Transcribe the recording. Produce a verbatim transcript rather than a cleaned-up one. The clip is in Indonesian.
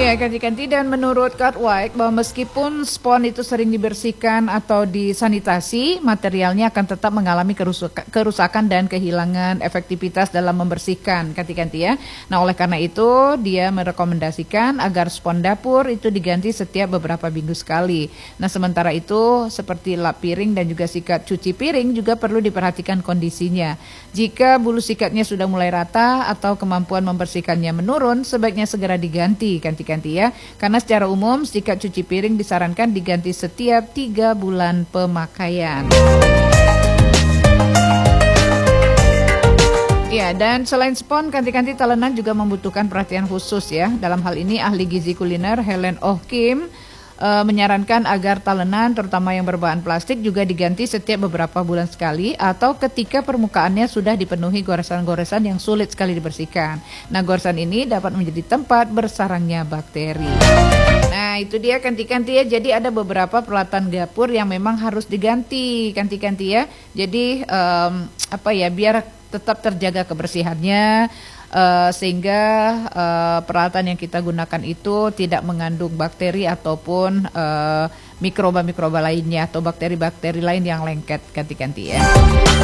Iya, ganti-ganti dan menurut Cartwright bahwa meskipun spons itu sering dibersihkan atau disanitasi, materialnya akan tetap mengalami kerusakan, kerusakan dan kehilangan efektivitas dalam membersihkan ganti-ganti ya. Nah, oleh karena itu dia merekomendasikan agar spons dapur itu diganti setiap beberapa minggu sekali. Nah, sementara itu seperti lap piring dan juga sikat cuci piring juga perlu diperhatikan kondisinya. Jika bulu sikatnya sudah mulai rata atau kemampuan membersihkannya menurun, sebaiknya segera diganti ganti-ganti ya. Karena secara umum sikat cuci piring disarankan diganti setiap tiga bulan pemakaian. Ya, dan selain spons, ganti-ganti talenan juga membutuhkan perhatian khusus ya. Dalam hal ini ahli gizi kuliner Helen Oh Kim e, menyarankan agar talenan terutama yang berbahan plastik juga diganti setiap beberapa bulan sekali atau ketika permukaannya sudah dipenuhi goresan-goresan yang sulit sekali dibersihkan. Nah, goresan ini dapat menjadi tempat bersarangnya bakteri. Nah, itu dia ganti-ganti ya. Jadi ada beberapa peralatan dapur yang memang harus diganti ganti-ganti ya. Jadi um, apa ya, biar tetap terjaga kebersihannya uh, sehingga uh, peralatan yang kita gunakan itu tidak mengandung bakteri ataupun uh, mikroba-mikroba lainnya atau bakteri-bakteri lain yang lengket ganti-ganti ya.